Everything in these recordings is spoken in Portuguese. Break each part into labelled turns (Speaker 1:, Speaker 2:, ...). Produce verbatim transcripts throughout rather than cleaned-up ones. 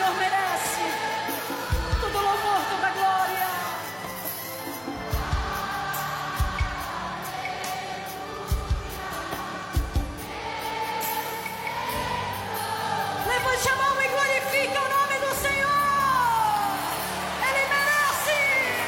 Speaker 1: Senhor merece todo louvor, toda glória. Levante a mão e glorifique o nome do Senhor. Ele merece.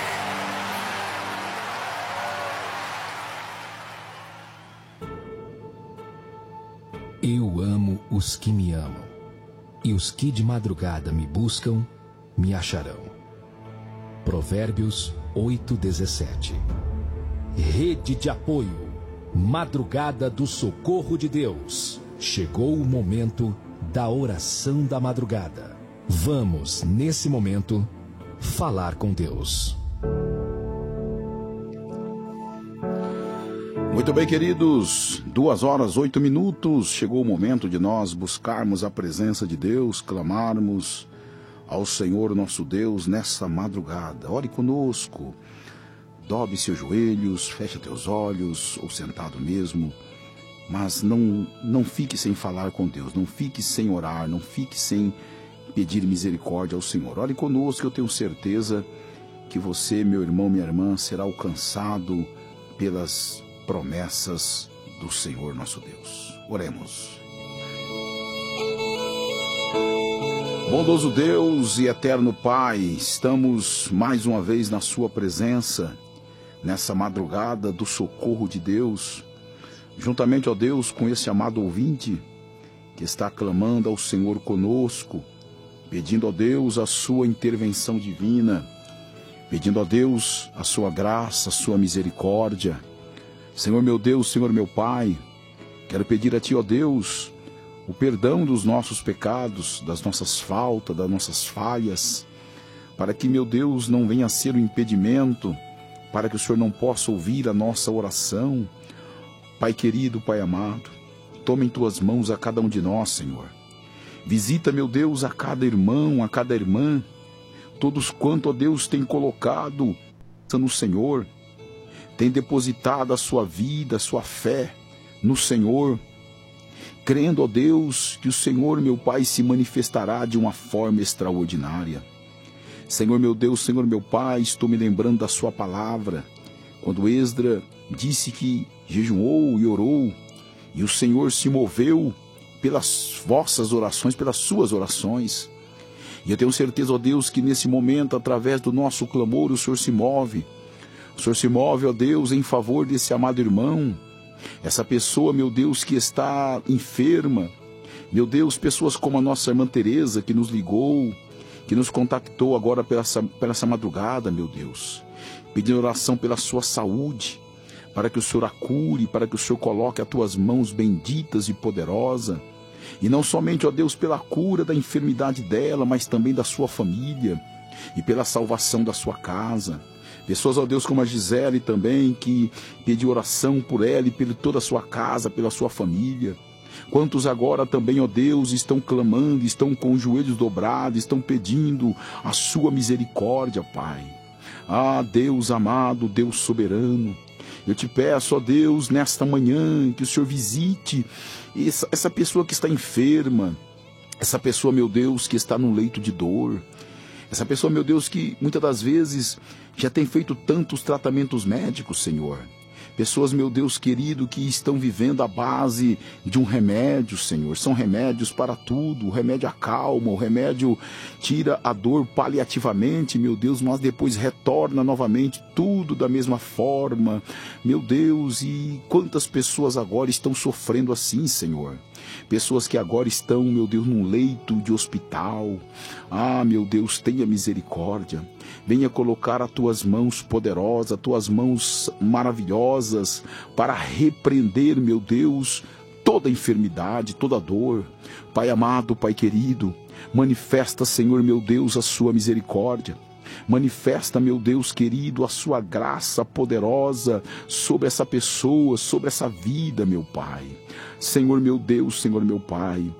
Speaker 2: Eu amo os que me amam, e os que de madrugada me buscam, me acharão. Provérbios oito, dezessete. Rede de apoio, madrugada do socorro de Deus. Chegou o momento da oração da madrugada. Vamos, nesse momento, falar com Deus.
Speaker 3: Muito bem, queridos, duas horas, oito minutos, chegou o momento de nós buscarmos a presença de Deus, clamarmos ao Senhor nosso Deus nessa madrugada. Ore conosco, dobre seus joelhos, feche teus olhos, ou sentado mesmo, mas não, não fique sem falar com Deus, não fique sem orar, não fique sem pedir misericórdia ao Senhor. Ore conosco, eu tenho certeza que você, meu irmão, minha irmã, será alcançado pelas promessas do Senhor nosso Deus. Oremos. Bondoso Deus e eterno Pai, estamos mais uma vez na sua presença, nessa madrugada do socorro de Deus, juntamente, ó Deus, com esse amado ouvinte que está clamando ao Senhor conosco, pedindo, ó Deus, a sua intervenção divina, pedindo, ó Deus, a sua graça, a sua misericórdia. Senhor meu Deus, Senhor meu Pai, quero pedir a Ti, ó Deus, o perdão dos nossos pecados, das nossas faltas, das nossas falhas, para que, meu Deus, não venha a ser um impedimento, para que o Senhor não possa ouvir a nossa oração. Pai querido, Pai amado, toma em Tuas mãos a cada um de nós, Senhor. Visita, meu Deus, a cada irmão, a cada irmã, todos quanto, ó Deus, tem colocado no Senhor, tem depositado a sua vida, a sua fé no Senhor, crendo, ó Deus, que o Senhor, meu Pai, se manifestará de uma forma extraordinária. Senhor, meu Deus, Senhor, meu Pai, estou me lembrando da sua palavra, quando Esdra disse que jejuou e orou, e o Senhor se moveu pelas vossas orações, pelas suas orações. E eu tenho certeza, ó Deus, que nesse momento, através do nosso clamor, o Senhor se move. O Senhor se move, ó Deus, em favor desse amado irmão, essa pessoa, meu Deus, que está enferma. Meu Deus, pessoas como a nossa irmã Teresa, que nos ligou, que nos contactou agora pela essa, pela essa madrugada, meu Deus, pedindo oração pela sua saúde, para que o Senhor a cure, para que o Senhor coloque as Tuas mãos benditas e poderosas, e não somente, ó Deus, pela cura da enfermidade dela, mas também da sua família, e pela salvação da sua casa. Pessoas, ó Deus, como a Gisele também, que pediu oração por ela e por toda a sua casa, pela sua família. Quantos agora também, ó Deus, estão clamando, estão com os joelhos dobrados, estão pedindo a sua misericórdia, Pai. Ah, Deus amado, Deus soberano, eu te peço, ó Deus, nesta manhã, que o Senhor visite essa, essa pessoa que está enferma, essa pessoa, meu Deus, que está no leito de dor. Essa pessoa, meu Deus, que muitas das vezes já tem feito tantos tratamentos médicos, Senhor. Pessoas, meu Deus querido, que estão vivendo à base de um remédio, Senhor. São remédios para tudo. O remédio acalma, o remédio tira a dor paliativamente, meu Deus, mas depois retorna novamente tudo da mesma forma. Meu Deus, e quantas pessoas agora estão sofrendo assim, Senhor? Pessoas que agora estão, meu Deus, num leito de hospital. Ah, meu Deus, tenha misericórdia. Venha colocar as Tuas mãos poderosas, as Tuas mãos maravilhosas, para repreender, meu Deus, toda enfermidade, toda dor. Pai amado, Pai querido, manifesta, Senhor, meu Deus, a sua misericórdia. Manifesta, meu Deus querido, a sua graça poderosa sobre essa pessoa, sobre essa vida, meu Pai. Senhor, meu Deus, Senhor, meu Pai,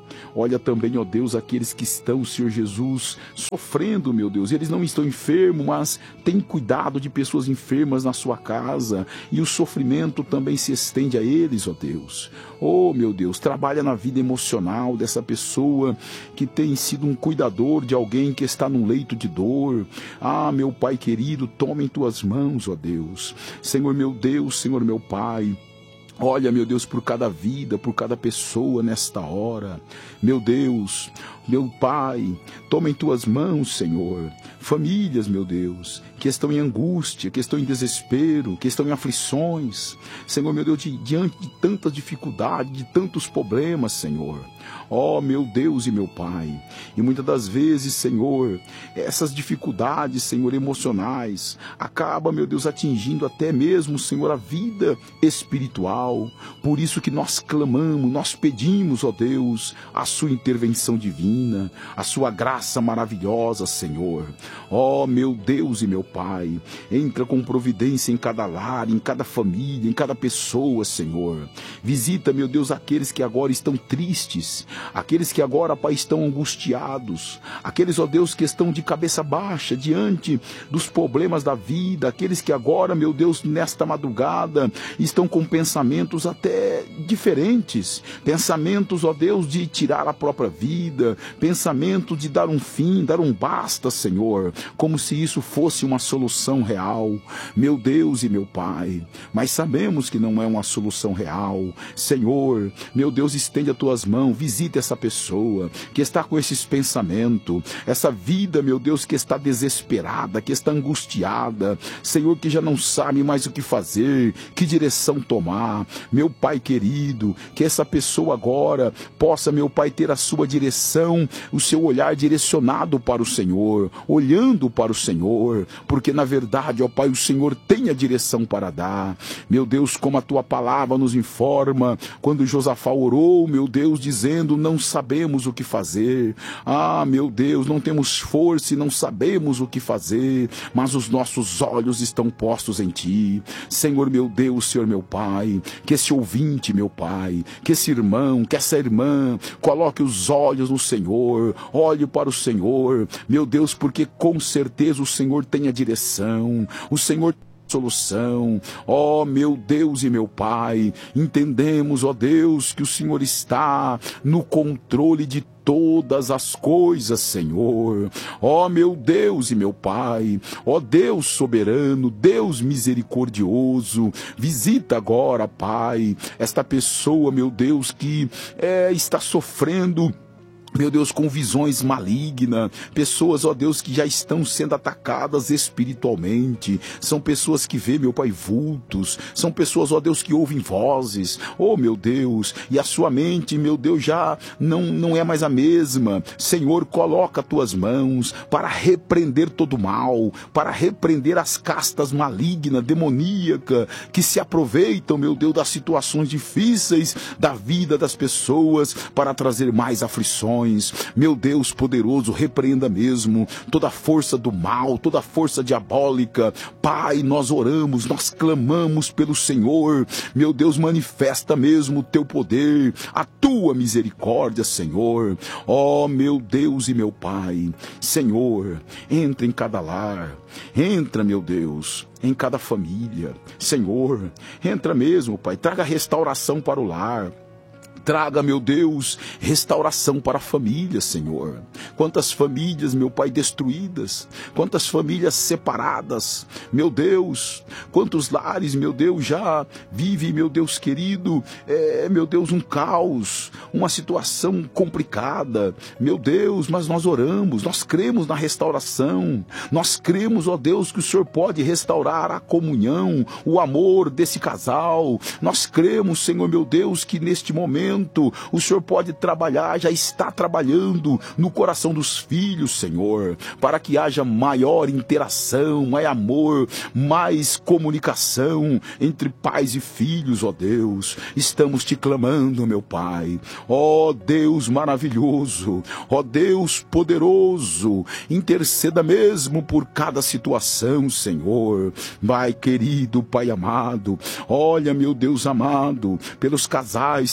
Speaker 3: Olha também, ó Deus, aqueles que estão, Senhor Jesus, sofrendo, meu Deus. Eles não estão enfermos, mas têm cuidado de pessoas enfermas na sua casa. E o sofrimento também se estende a eles, ó Deus. Oh, meu Deus, trabalha na vida emocional dessa pessoa que tem sido um cuidador de alguém que está num leito de dor. Ah, meu Pai querido, toma em tuas mãos, ó Deus. Senhor meu Deus, Senhor meu Pai. Olha, meu Deus, por cada vida, por cada pessoa nesta hora. Meu Deus, meu Pai, toma em tuas mãos, Senhor, famílias, meu Deus, que estão em angústia, que estão em desespero, que estão em aflições. Senhor, meu Deus, diante de tanta dificuldade, de tantos problemas, Senhor. Ó, meu Deus e meu Pai, e muitas das vezes, Senhor, essas dificuldades, Senhor, emocionais, acabam, meu Deus, atingindo até mesmo, Senhor, a vida espiritual. Por isso que nós clamamos, nós pedimos, ó Deus, a sua intervenção divina, a sua graça maravilhosa, Senhor. Ó, meu Deus e meu Pai, entra com providência em cada lar, em cada família, em cada pessoa, Senhor. Visita, meu Deus, aqueles que agora estão tristes, aqueles que agora, Pai, estão angustiados, aqueles, ó Deus, que estão de cabeça baixa diante dos problemas da vida, aqueles que agora, meu Deus, nesta madrugada, estão com pensamentos até diferentes, pensamentos, ó Deus, de tirar a própria vida, pensamentos de dar um fim, dar um basta, Senhor, como se isso fosse uma solução real, meu Deus e meu Pai, mas sabemos que não é uma solução real. Senhor, meu Deus, estende as tuas mãos, visita essa pessoa que está com esses pensamentos, essa vida, meu Deus, que está desesperada, que está angustiada, Senhor, que já não sabe mais o que fazer, que direção tomar. Meu Pai querido, que essa pessoa agora possa, meu Pai, ter a sua direção, o seu olhar direcionado para o Senhor, olhando para o Senhor, porque na verdade, ó Pai, o Senhor tem a direção para dar. Meu Deus, como a tua palavra nos informa, quando Josafá orou, meu Deus, dizendo, não sabemos o que fazer. Ah, meu Deus, não temos força e não sabemos o que fazer, mas os nossos olhos estão postos em Ti. Senhor, meu Deus, Senhor, meu Pai, que esse ouvinte, meu Pai, que esse irmão, que essa irmã, coloque os olhos no Senhor, olhe para o Senhor, meu Deus, porque com certeza o Senhor tem a direção, o Senhor solução. Ó, meu Deus e meu Pai, entendemos, ó Deus, que o Senhor está no controle de todas as coisas, Senhor. Ó, meu Deus e meu Pai, ó Deus soberano, Deus misericordioso, visita agora, Pai, esta pessoa, meu Deus, que é, está sofrendo, meu Deus, com visões malignas, pessoas, ó Deus, que já estão sendo atacadas espiritualmente, são pessoas que vê, meu Pai, vultos, são pessoas, ó Deus, que ouvem vozes, oh meu Deus, e a sua mente, meu Deus, já não, não é mais a mesma. Senhor, coloca as tuas mãos para repreender todo mal, para repreender as castas malignas, demoníacas, que se aproveitam, meu Deus, das situações difíceis da vida das pessoas, para trazer mais aflições. Meu Deus poderoso, repreenda mesmo toda a força do mal, toda a força diabólica. Pai, nós oramos, nós clamamos pelo Senhor. Meu Deus, manifesta mesmo o teu poder, a tua misericórdia, Senhor. Ó, meu Deus e meu Pai, Senhor, entra em cada lar, entra, meu Deus, em cada família. Senhor, entra mesmo, Pai, traga restauração para o lar. Traga, meu Deus, restauração para a família, Senhor. Quantas famílias, meu Pai, destruídas, quantas famílias separadas, meu Deus, quantos lares, meu Deus, já vive, meu Deus querido, é, meu Deus, um caos, uma situação complicada, meu Deus, mas nós oramos, nós cremos na restauração, nós cremos, ó Deus, que o Senhor pode restaurar a comunhão, o amor desse casal, nós cremos, Senhor, meu Deus, que neste momento o Senhor pode trabalhar, já está trabalhando no coração dos filhos, Senhor, para que haja maior interação, mais amor, mais comunicação entre pais e filhos, ó Deus. Estamos te clamando, meu Pai, ó Deus maravilhoso, ó Deus poderoso, interceda mesmo por cada situação, Senhor. Pai querido, Pai amado, olha, meu Deus amado, pelos casais, Senhor.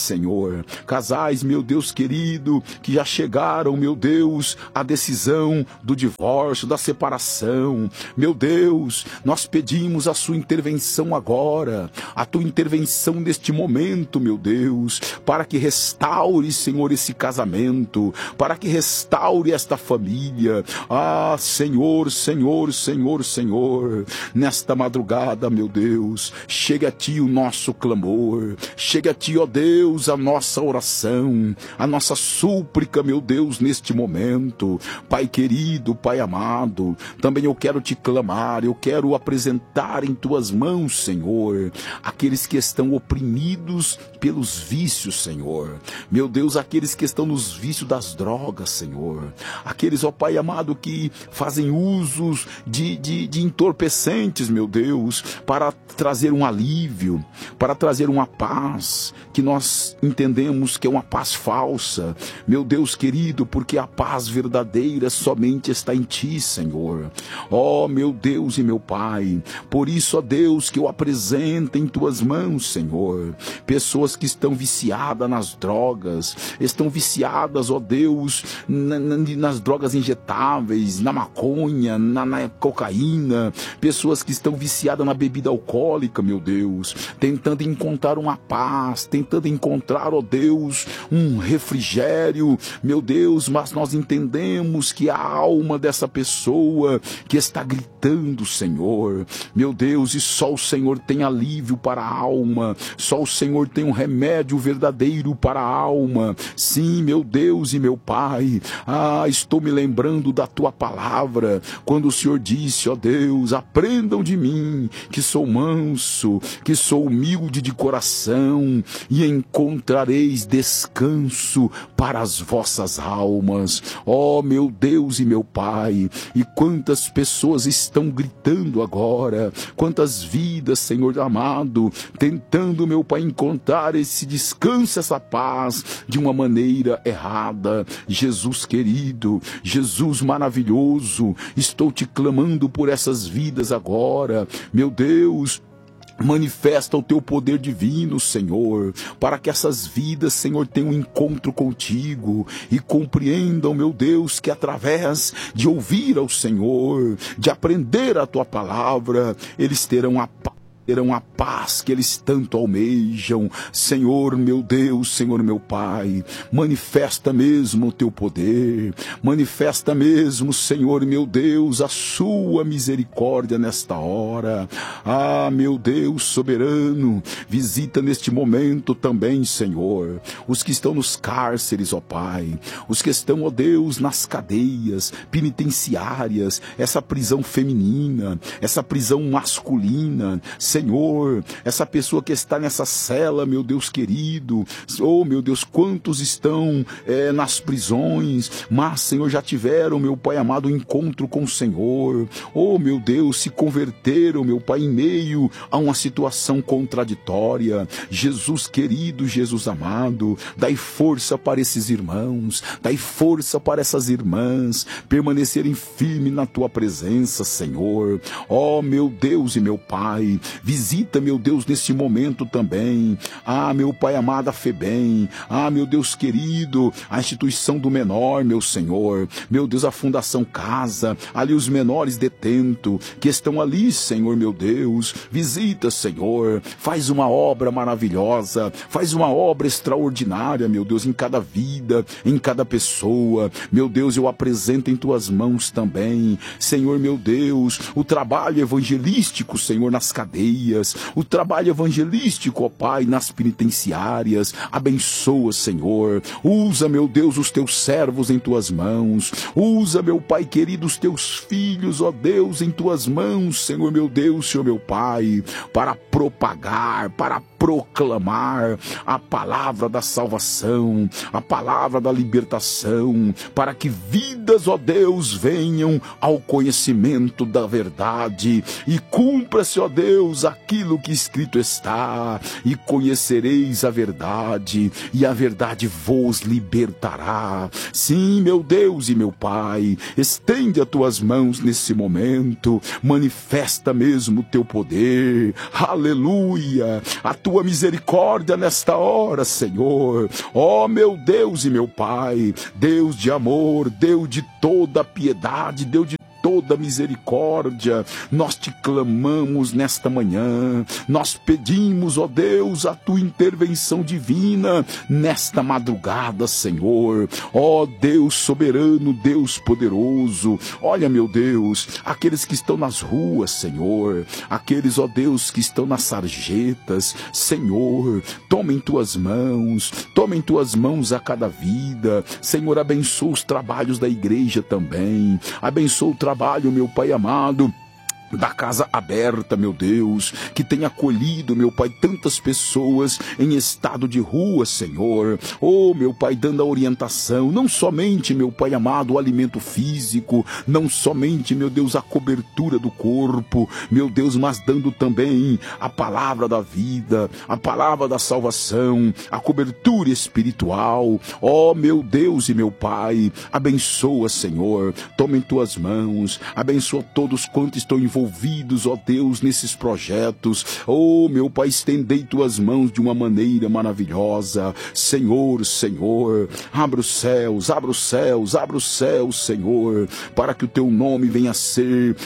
Speaker 3: Senhor. Casais, meu Deus querido, que já chegaram, meu Deus, à decisão do divórcio, da separação. Meu Deus, nós pedimos a sua intervenção agora, a tua intervenção neste momento, meu Deus, para que restaure, Senhor, esse casamento, para que restaure esta família. Ah, Senhor, Senhor, Senhor, Senhor, nesta madrugada, meu Deus, chega a ti o nosso clamor, chega a ti, ó Deus, a nossa oração, a nossa súplica, meu Deus, neste momento. Pai querido, Pai amado, também eu quero te clamar, eu quero apresentar em tuas mãos, Senhor, aqueles que estão oprimidos pelos vícios, Senhor. Meu Deus, aqueles que estão nos vícios das drogas, Senhor. Aqueles, ó Pai amado, que fazem usos de, de, de entorpecentes, meu Deus, para trazer um alívio, para trazer uma paz, que nós entendemos que é uma paz falsa. Meu Deus querido, porque a paz verdadeira somente está em ti, Senhor. Ó meu Deus e meu Pai, por isso, ó Deus, que eu apresento em tuas mãos, Senhor, pessoas que estão viciadas nas drogas, estão viciadas, ó Deus, na, na, nas drogas injetáveis, na maconha, na, na cocaína, pessoas que estão viciadas na bebida alcoólica, meu Deus, tentando encontrar uma paz, tentando encontrar, ó Deus, um refrigério, meu Deus, mas nós entendemos que a alma dessa pessoa que está gritando, Senhor, meu Deus, e só o Senhor tem alívio para a alma, só o Senhor tem um remédio verdadeiro para a alma. Sim, meu Deus e meu Pai, ah, estou me lembrando da tua palavra, quando o Senhor disse, ó Deus, aprendam de mim, que sou manso, que sou humilde de coração, e encontrareis descanso para as vossas almas. Ó meu Deus e meu Pai, e quantas pessoas estão gritando agora, quantas vidas, Senhor amado, tentando, meu Pai, encontrar esse descanso, essa paz, de uma maneira errada. Jesus querido, Jesus maravilhoso, estou te clamando por essas vidas agora, meu Deus. Manifesta o teu poder divino, Senhor, para que essas vidas, Senhor, tenham um encontro contigo e compreendam, meu Deus, que através de ouvir ao Senhor, de aprender a tua palavra, eles terão a paz. Terão a paz que eles tanto almejam. Senhor meu Deus, Senhor meu Pai, manifesta mesmo o teu poder, manifesta mesmo, Senhor meu Deus, a sua misericórdia nesta hora. Ah, meu Deus soberano, visita neste momento também, Senhor, os que estão nos cárceres, ó Pai, os que estão, ó Deus, nas cadeias penitenciárias, essa prisão feminina, essa prisão masculina, Senhor, essa pessoa que está nessa cela, meu Deus querido, oh meu Deus, quantos estão é, nas prisões, mas Senhor, já tiveram, meu Pai amado, um encontro com o Senhor, oh meu Deus, se converteram, meu Pai, em meio a uma situação contraditória. Jesus querido, Jesus amado, dai força para esses irmãos, dai força para essas irmãs permanecerem firmes na tua presença, Senhor. Oh meu Deus e meu Pai, visita, meu Deus, nesse momento também, ah, meu Pai amado, a FEBEM, ah, meu Deus querido, a instituição do menor, meu Senhor, meu Deus, a Fundação Casa, ali os menores detentos, que estão ali, Senhor, meu Deus, visita, Senhor, faz uma obra maravilhosa, faz uma obra extraordinária, meu Deus, em cada vida, em cada pessoa, meu Deus, eu apresento em tuas mãos também, Senhor, meu Deus, o trabalho evangelístico, Senhor, nas cadeias, o trabalho evangelístico, ó Pai, nas penitenciárias, abençoa, Senhor, usa, meu Deus, os teus servos em tuas mãos, usa, meu Pai querido, os teus filhos, ó Deus, em tuas mãos, Senhor, meu Deus, Senhor, meu Pai, para propagar, para proclamar a palavra da salvação, a palavra da libertação, para que vidas, ó Deus, venham ao conhecimento da verdade e cumpra-se, ó Deus, aquilo que escrito está, e conhecereis a verdade, e a verdade vos libertará. Sim, meu Deus e meu Pai, estende as tuas mãos nesse momento, manifesta mesmo o teu poder, aleluia, a tua tua misericórdia nesta hora, Senhor. Ó meu Deus e meu Pai, Deus de amor, Deus de toda piedade, Deus de toda misericórdia, nós te clamamos nesta manhã, nós pedimos, ó Deus, a tua intervenção divina nesta madrugada, Senhor. Ó Deus soberano, Deus poderoso, olha, meu Deus, aqueles que estão nas ruas, Senhor, aqueles, ó Deus, que estão nas sarjetas, Senhor, toma em tuas mãos, toma em tuas mãos a cada vida, Senhor, abençoa os trabalhos da igreja também, abençoa o trabalho Trabalho, meu Pai amado, da Casa Aberta, meu Deus, que tem acolhido, meu Pai, tantas pessoas em estado de rua, Senhor. Oh, meu Pai, dando a orientação, não somente, meu Pai amado, o alimento físico, não somente, meu Deus, a cobertura do corpo, meu Deus, mas dando também a palavra da vida, a palavra da salvação, a cobertura espiritual. Oh, meu Deus e meu Pai, abençoa, Senhor, toma em tuas mãos, abençoa todos quantos estão envolvidos envolvidos, ó Deus, nesses projetos. Oh, meu Pai, estendei tuas mãos de uma maneira maravilhosa. Senhor, Senhor, abra os céus, abra os céus, abra os céus, Senhor, para que o teu nome venha a ser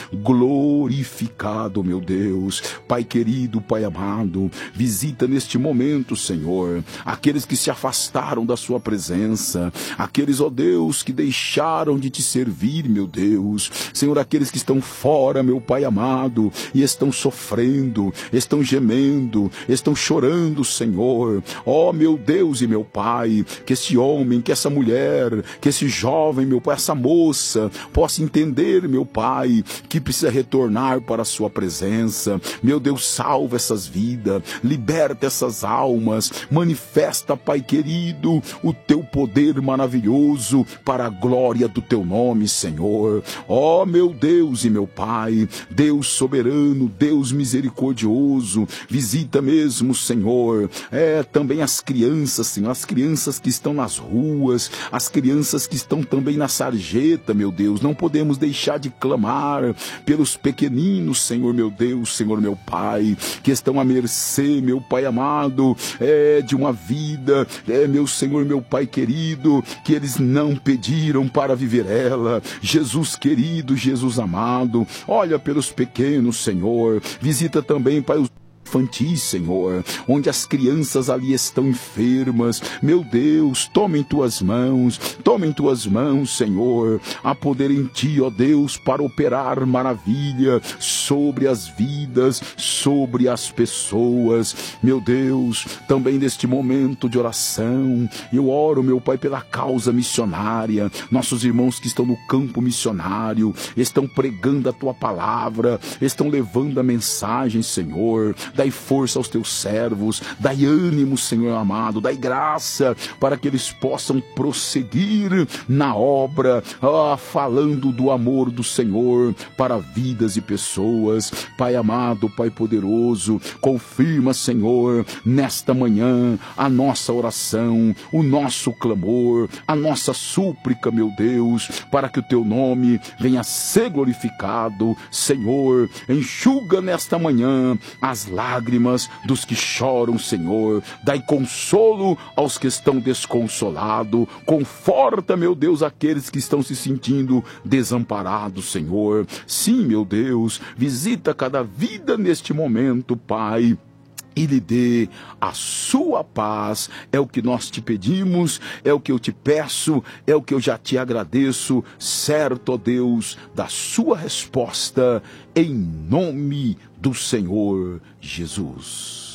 Speaker 3: glorificado, meu Deus. Pai querido, Pai amado, visita neste momento, Senhor, aqueles que se afastaram da sua presença, aqueles, ó Deus, que deixaram de te servir, meu Deus. Senhor, aqueles que estão fora, meu Pai amado, e estão sofrendo, estão gemendo, estão chorando, Senhor. Ó meu Deus e meu Pai, que esse homem, que essa mulher, que esse jovem, meu Pai, essa moça, possa entender, meu Pai, que precisa retornar para a sua presença. Meu Deus, salva essas vidas, liberta essas almas, manifesta, Pai querido, o teu poder maravilhoso para a glória do teu nome, Senhor. Ó meu Deus e meu Pai, Deus soberano, Deus misericordioso, visita mesmo, Senhor, é, também as crianças, Senhor, as crianças que estão nas ruas, as crianças que estão também na sarjeta, meu Deus. Não podemos deixar de clamar pelos pequeninos, Senhor, meu Deus, Senhor, meu Pai, que estão à mercê, meu Pai amado, é, de uma vida, é, meu Senhor, meu Pai querido, que eles não pediram para viver ela. Jesus querido, Jesus amado, olha pelos pequenos, Senhor, visita também, Pai, os infantis, Senhor, onde as crianças ali estão enfermas. Meu Deus, toma em tuas mãos, toma em tuas mãos, Senhor, há poder em ti, ó Deus, para operar maravilha sobre as vidas, sobre as pessoas. Meu Deus, também neste momento de oração, eu oro, meu Pai, pela causa missionária, nossos irmãos que estão no campo missionário, estão pregando a tua palavra, estão levando a mensagem, Senhor. Dai força aos teus servos, dai ânimo, Senhor amado, dai graça para que eles possam prosseguir na obra, ah, falando do amor do Senhor para vidas e pessoas. Pai amado, Pai poderoso, confirma, Senhor, nesta manhã a nossa oração, o nosso clamor, a nossa súplica, meu Deus, para que o teu nome venha a ser glorificado. Senhor, enxuga nesta manhã as lágrimas dos que choram, Senhor. Dai consolo aos que estão desconsolados. Conforta, meu Deus, aqueles que estão se sentindo desamparados, Senhor. Sim, meu Deus, visita cada vida neste momento, Pai, e lhe dê a sua paz. É o que nós te pedimos, é o que eu te peço, é o que eu já te agradeço, certo, ó Deus, da sua resposta, em nome do Senhor Jesus.